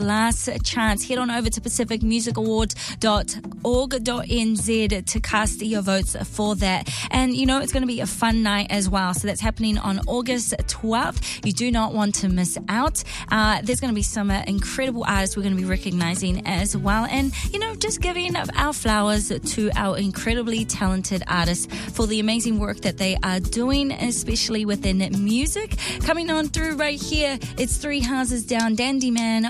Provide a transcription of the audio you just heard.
last chance. Head on over to pacificmusicawards.org.nz to cast your votes for that. And you know, it's going to be a fun night as well. So that's happening on August 12th. You do not want to miss out. There's going to be some incredible artists we're going to be recognizing as well. And, you know, just giving our flowers to our incredibly talented artists for the amazing work that they are doing, especially within music. Coming on through right here, it's Three Houses Down, Dandy Man